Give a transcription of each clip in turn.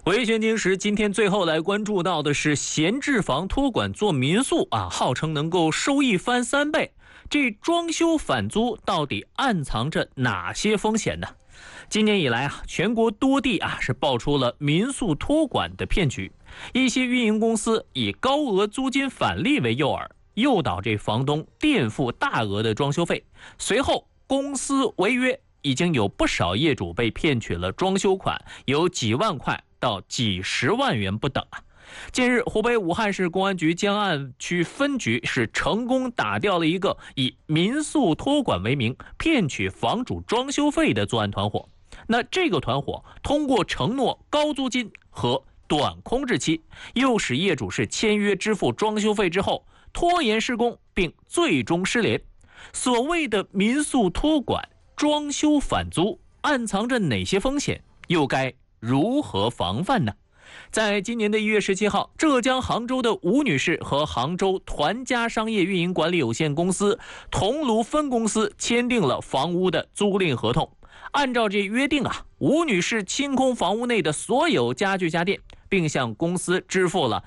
维权经时，今天最后来关注到的是闲置房托管做民宿号称能够收益翻3倍，这装修返租到底暗藏着哪些风险呢？今年以来全国多地是爆出了民宿托管的骗局，一些运营公司以高额租金返利为诱饵，诱导这房东垫付大额的装修费，随后公司违约，已经有不少业主被骗取了装修款，有几万块到几十万元不等近日，湖北武汉市公安局江岸区分局是成功打掉了一个以民宿托管为名骗取房主装修费的作案团伙。那这个团伙通过承诺高租金和短空置期，诱使业主是签约支付装修费之后拖延施工，并最终失联。所谓的民宿托管、装修返租暗藏着哪些风险，又该如何防范呢？在今年的1月17号，浙江杭州的吴女士和杭州团家商业运营管理有限公司桐庐分公司签订了房屋的租赁合同。按照这约定吴女士清空房屋内的所有家具家电，并向公司支付了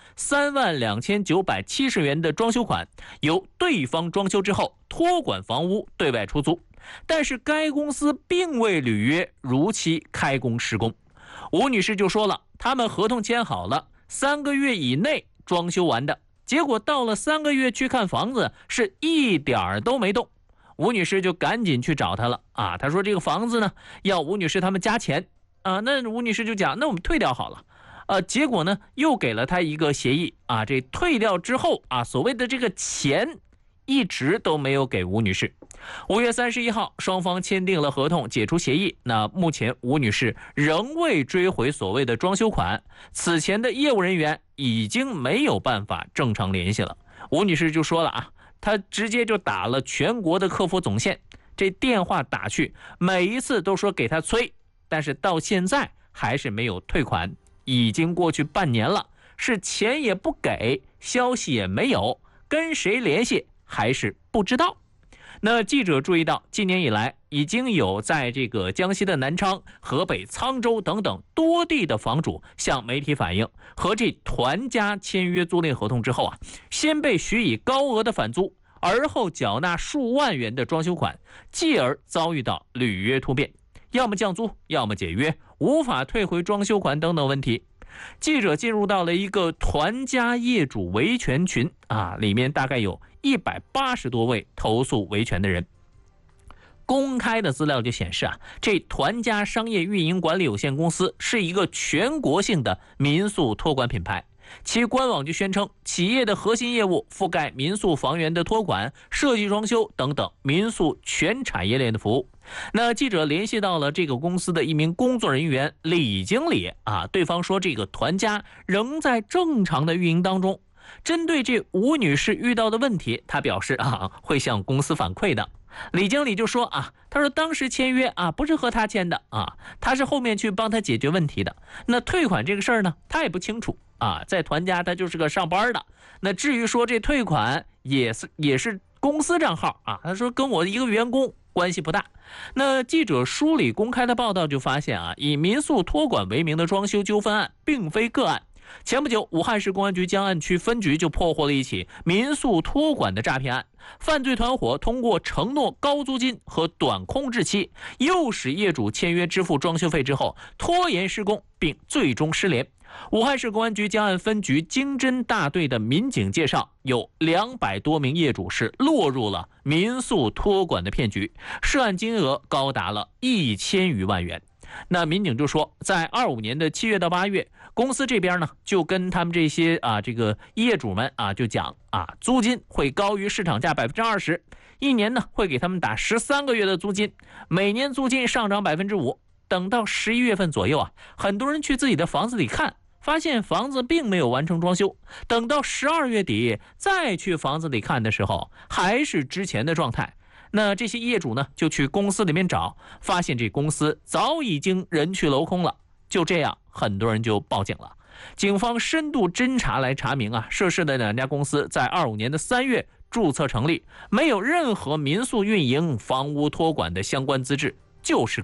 32970元的装修款，由对方装修之后托管房屋对外出租。但是该公司并未履约，如期开工施工。吴女士就说了，他们合同签好了，3个月以内装修完的，结果到了3个月去看房子，是一点都没动。吴女士就赶紧去找他了她说这个房子呢要吴女士他们加钱那吴女士就讲，那我们退掉好了结果呢又给了他一个协议这退掉之后所谓的这个钱一直都没有给吴女士。5月31号，双方签订了合同，解除协议。那目前吴女士仍未追回所谓的装修款，此前的业务人员已经没有办法正常联系了。吴女士就说了她直接就打了全国的客服总线，这电话打去，每一次都说给她催，但是到现在还是没有退款，已经过去半年了，是钱也不给，消息也没有，跟谁联系还是不知道。那记者注意到，今年以来已经有在这个江西的南昌、河北沧州等等多地的房主向媒体反映，和这团家签约租赁合同之后先被许以高额的返租，而后缴纳数万元的装修款，继而遭遇到履约突变，要么降租，要么解约，无法退回装修款等等问题。记者进入到了一个团家业主维权群里面大概有180多位投诉维权的人。公开的资料就显示这团家商业运营管理有限公司是一个全国性的民宿托管品牌，其官网就宣称，企业的核心业务覆盖民宿房源的托管、设计装修等等民宿全产业链的服务。那记者联系到了这个公司的一名工作人员李经理对方说这个团家仍在正常的运营当中。针对这吴女士遇到的问题，他表示会向公司反馈的。李经理就说他说当时签约不是和他签的他是后面去帮他解决问题的。那退款这个事儿呢，他也不清楚在团家他就是个上班的。那至于说这退款也是公司账号他说跟我一个员工关系不大。那记者梳理公开的报道就发现以民宿托管为名的装修纠纷案并非个案。前不久，武汉市公安局江岸区分局就破获了一起民宿托管的诈骗案，犯罪团伙通过承诺高租金和短空置期，诱使业主签约支付装修费之后拖延施工，并最终失联。武汉市公安局江岸分局经侦大队的民警介绍，有200多名业主是落入了民宿托管的骗局，涉案金额高达了1000余万元。那民警就说，在25年的7月到8月，公司这边呢就跟他们这些这个业主们就讲租金会高于市场价20%，一年呢会给他们打13个月的租金，每年租金上涨5%。等到11月份左右很多人去自己的房子里看，发现房子并没有完成装修，等到12月底再去房子里看的时候，还是之前的状态。那这些业主呢就去公司里面找，发现这公司早已经人去楼空了。就这样，很多人就报警了。警方深度侦查来查明涉事的2家公司在25年的3月注册成立，没有任何民宿运营、房屋托管的相关资质，就是个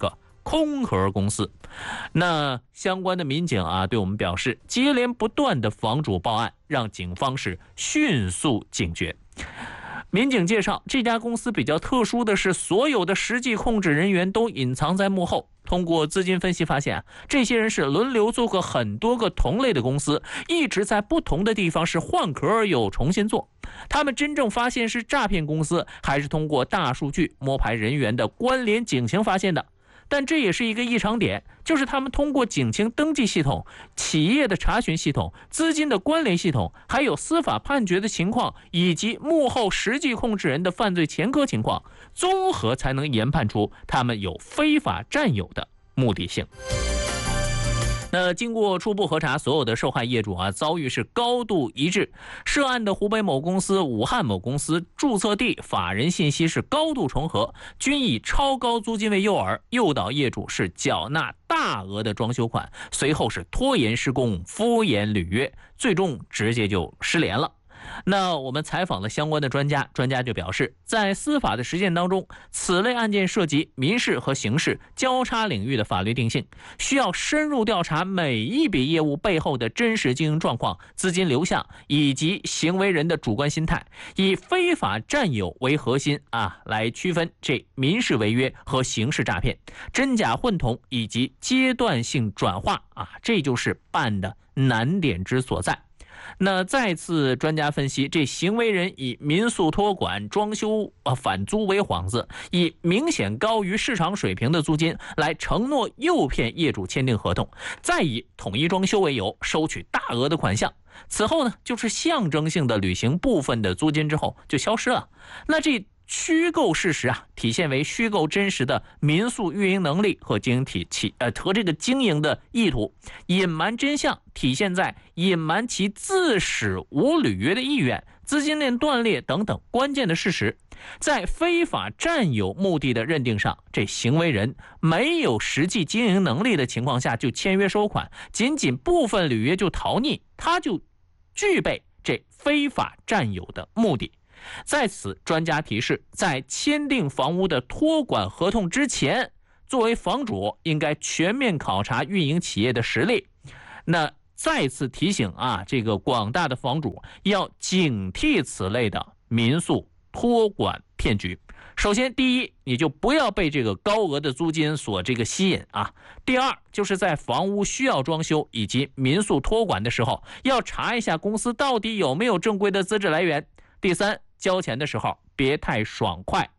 空壳公司。那相关的民警对我们表示，接连不断的房主报案，让警方是迅速警觉。民警介绍，这家公司比较特殊的是，所有的实际控制人员都隐藏在幕后。通过资金分析发现，这些人是轮流做过很多个同类的公司，一直在不同的地方是换壳又重新做。他们真正发现是诈骗公司，还是通过大数据摸排人员的关联警情发现的。但这也是一个异常点，就是他们通过警情登记系统、企业的查询系统、资金的关联系统，还有司法判决的情况，以及幕后实际控制人的犯罪前科情况，综合才能研判出他们有非法占有的目的性。那经过初步核查，所有的受害业主遭遇是高度一致。涉案的湖北某公司、武汉某公司注册地、法人信息是高度重合，均以超高租金为诱饵，诱导业主是缴纳大额的装修款，随后是拖延施工、敷衍履约，最终直接就失联了。那我们采访了相关的专家就表示，在司法的实践当中，此类案件涉及民事和刑事交叉领域的法律定性，需要深入调查每一笔业务背后的真实经营状况、资金流向以及行为人的主观心态，以非法占有为核心来区分这民事违约和刑事诈骗、真假混同以及阶段性转化这就是办的难点之所在。那再次专家分析，这行为人以民宿托管、装修返租为幌子，以明显高于市场水平的租金来承诺诱骗业主签订合同，再以统一装修为由收取大额的款项，此后呢就是象征性的履行部分的租金之后就消失了。那这虚构事实体现为虚构真实的民宿运营能力和经营的意图，隐瞒真相体现在隐瞒其自始无履约的意愿、资金链断裂等等关键的事实。在非法占有目的的认定上，这行为人没有实际经营能力的情况下就签约收款，仅部分履约就逃匿，他就具备这非法占有的目的。在此，专家提示，在签订房屋的托管合同之前，作为房主应该全面考察运营企业的实力。那再次提醒这个广大的房主要警惕此类的民宿托管骗局。首先，第一，你就不要被这个高额的租金所吸引第二，就是在房屋需要装修以及民宿托管的时候，要查一下公司到底有没有正规的资质来源。第三，交钱的时候别太爽快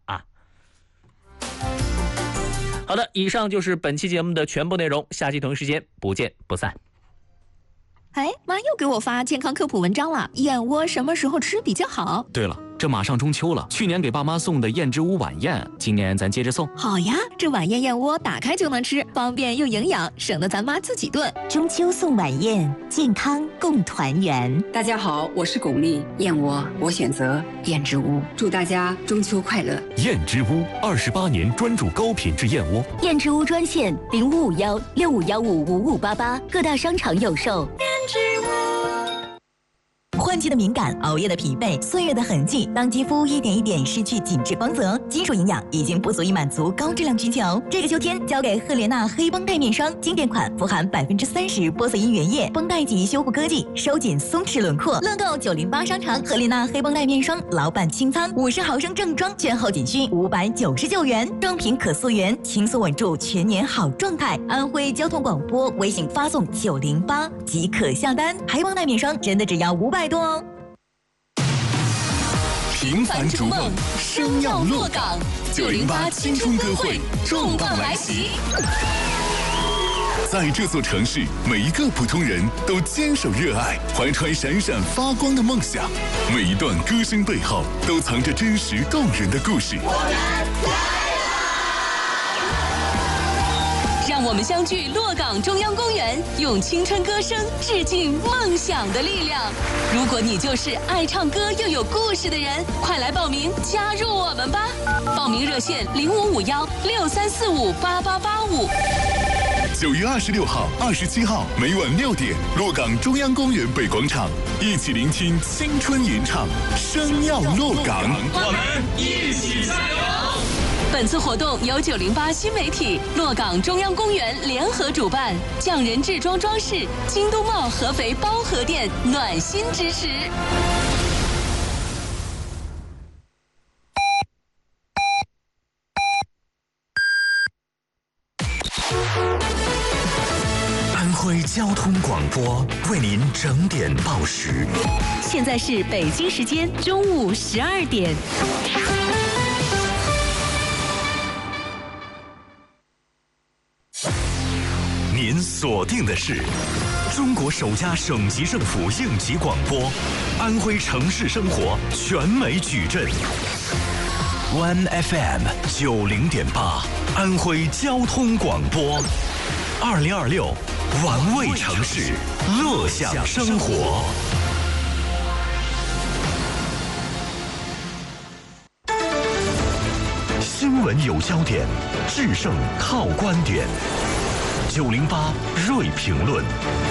好的，以上就是本期节目的全部内容，下期同一时间不见不散。 妈又给我发健康科普文章了，燕窝什么时候吃比较好？ 对了，这马上中秋了，去年给爸妈送的燕之屋晚宴，今年咱接着送。 好呀，这晚宴燕窝打开就能吃，方便又营养，省得咱妈自己炖。 中秋送晚宴，健康共团圆。 大家好，我是巩俐，燕窝我选择燕之屋，祝大家中秋快乐。 燕之屋28年专注高品质燕窝。 燕之屋专线0551655588，各大商场有售。换季的敏感，熬夜的疲惫，岁月的痕迹，当肌肤一点一点失去紧致光泽，金属营养已经不足以满足高质量需求。这个秋天，交给赫莲娜黑绷带面霜，经典款，富含30%玻色因原液，绷带级修护科技，收紧松弛轮廓。乐购908商场赫莲娜黑绷带面霜老板清仓，50毫升正装，券后仅需599元，装瓶可溯源，轻松稳住全年好状态。安徽交通广播微信发送908即可下单，黑绷带面霜真的只要500多哦。 平凡逐梦，生要落岗。908青春歌会重磅来袭。在这座城市，每一个普通人都坚守热爱，怀揣闪闪发光的梦想。每一段歌声背后，都藏着真实动人的故事。 我们来了！让我们相聚洛岗中央公园，用青春歌声致敬梦想的力量。如果你就是爱唱歌又有故事的人，快来报名加入我们吧！报名热线055163458885。 9月26号、27号每晚6点，洛岗中央公园北广场，一起聆听青春吟唱，声要洛岗， 我们一起加油！ 本次活动由908新媒体、洛港中央公园联合主办，匠人制装装饰、京东茂合肥包河店暖心支持。 安徽交通广播为您整点报时。 现在是北京时间中午12点。 您锁定的是中国首家省级政府应急广播，安徽城市生活全美矩阵。One FM 90.8，安徽交通广播，2026，玩味城市，乐享生活。新闻有焦点，制胜靠观点。908锐评论。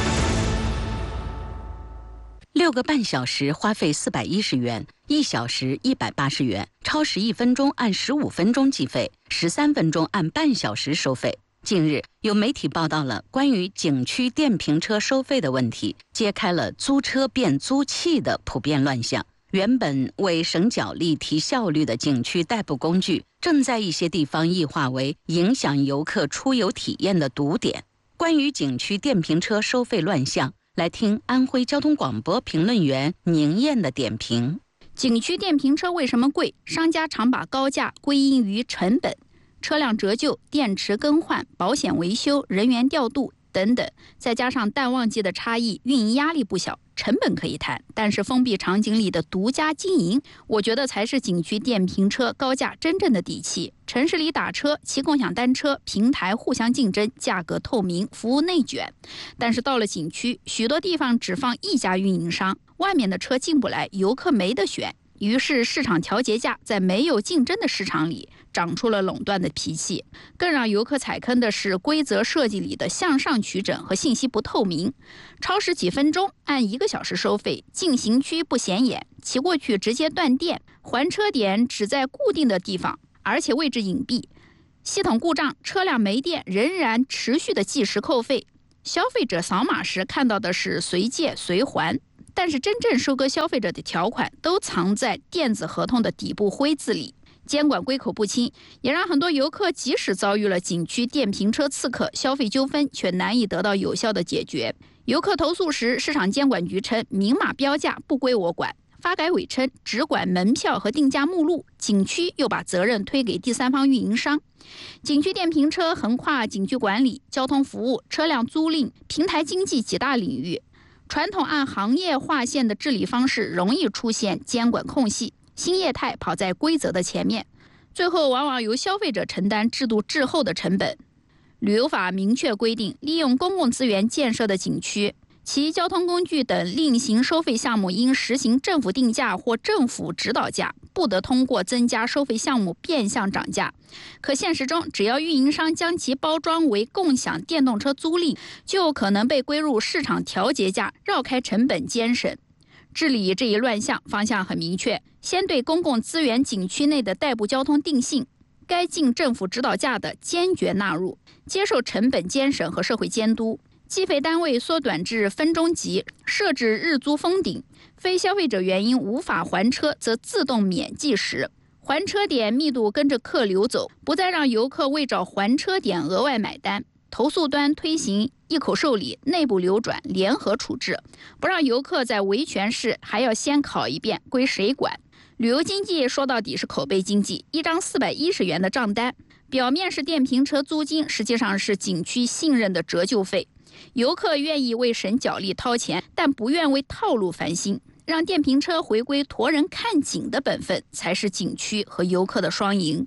6个半小时花费410元，1小时180元，超时1分钟按15分钟计费，13分钟按半小时收费。近日，有媒体报道了关于景区电瓶车收费的问题，揭开了租车变租器的普遍乱象。原本为省角力、提效率的景区代步工具，正在一些地方异化为影响游客出游体验的堵点。关于景区电瓶车收费乱象，来听安徽交通广播评论员宁燕的点评。 景区电瓶车为什么贵？商家常把高价归因于成本，车辆折旧、电池更换、保险维修、人员调度等等，再加上淡旺季的差异，运营压力不小。成本可以谈，但是封闭场景里的独家经营，我觉得才是景区电瓶车高价真正的底气。城市里打车、骑共享单车，平台互相竞争，价格透明，服务内卷。但是到了景区，许多地方只放一家运营商，外面的车进不来，游客没得选。于是市场调节价在没有竞争的市场里长出了垄断的脾气。更让游客踩坑的是规则设计里的向上取整和信息不透明。超时几分钟按1个小时收费，进行区不显眼，骑过去直接断电，还车点只在固定的地方，而且位置隐蔽。系统故障，车辆没电仍然持续的计时扣费。消费者扫码时看到的是随借随还，但是真正收割消费者的条款都藏在电子合同的底部灰字里，监管归口不清，也让很多游客即使遭遇了景区电瓶车刺客，消费纠纷却难以得到有效的解决。游客投诉时，市场监管局称明码标价不归我管，发改委称只管门票和定价目录，景区又把责任推给第三方运营商。景区电瓶车横跨景区管理、交通服务、车辆租赁、平台经济几大领域，传统按行业划线的治理方式容易出现监管空隙，新业态跑在规则的前面，最后往往由消费者承担制度滞后的成本。旅游法明确规定，利用公共资源建设的景区，其交通工具等另行收费项目应实行政府定价或政府指导价，不得通过增加收费项目变相涨价。可现实中，只要运营商将其包装为共享电动车租赁，就可能被归入市场调节价，绕开成本监审。治理这一乱象方向很明确，先对公共资源景区内的代步交通定性，该进政府指导价的坚决纳入，接受成本监审和社会监督。计费单位缩短至分钟级，设置日租封顶，非消费者原因无法还车则自动免计时，还车点密度跟着客流走，不再让游客为找还车点额外买单。投诉端推行一口受理、内部流转、联合处置，不让游客在维权时还要先考一遍归谁管。旅游经济说到底是口碑经济，一张410元的账单，表面是电瓶车租金，实际上是景区信任的折旧费。游客愿意为省角力掏钱，但不愿为套路烦心。让电瓶车回归驮人看景的本分，才是景区和游客的双赢。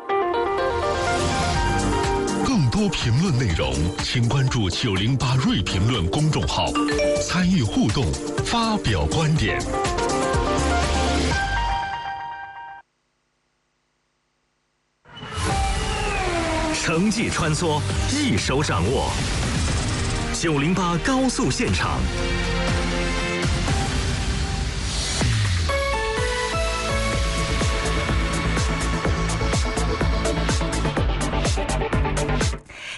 更多评论内容，请关注908锐评论公众号，参与互动，发表观点。 城际穿梭，一手掌握。908高速现场。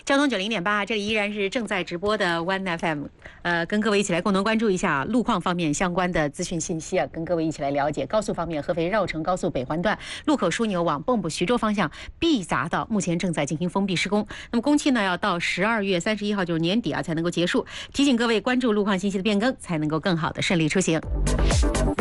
交通90.8，这里依然是正在直播的 One FM， 跟各位一起来共同关注一下路况方面相关的资讯信息啊，跟各位一起来了解高速方面，合肥绕城高速北环段路口枢纽往蚌埠徐州方向 B 匝道目前正在进行封闭施工，那么工期呢要到12月31号，就是年底啊才能够结束。提醒各位关注路况信息的变更，才能够更好的顺利出行。